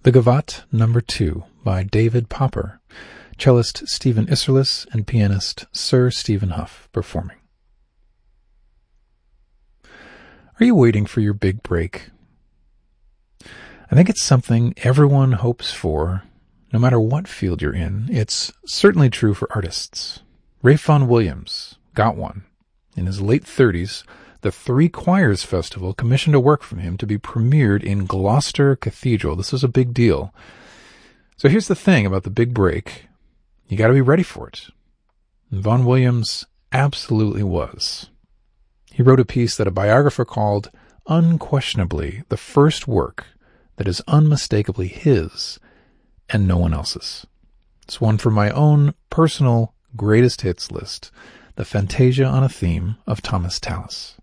The Gavotte No. 2 by David Popper, cellist Stephen Isserlis and pianist Sir Stephen Huff performing. Are you waiting for your big break? I think it's something everyone hopes for, no matter what field you're in. It's certainly true for artists. Ralph Vaughan Williams got one. In his late 30s, the Three Choirs Festival commissioned a work from him to be premiered in Gloucester Cathedral. This was a big deal. So here's the thing about the big break. You got to be ready for it. And Vaughan Williams absolutely was. He wrote a piece that a biographer called unquestionably the first work that is unmistakably his and no one else's. It's one from my own personal greatest hits list, the Fantasia on a Theme of Thomas Tallis.